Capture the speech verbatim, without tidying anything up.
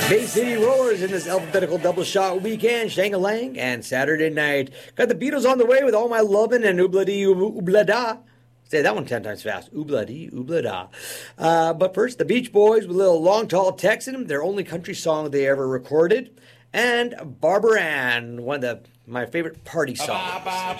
Bay City Rollers in this alphabetical double shot weekend, Shang-a-Lang and Saturday Night. Got the Beatles on the way with All My Lovin' and Oobla-dee Oobla-da. Say that one ten times fast. Oobla-dee Oobla-da. Uh, but first, the Beach Boys with a little Long Tall Texan, their only country song they ever recorded. And Barbara Ann, one of the, my favorite party songs.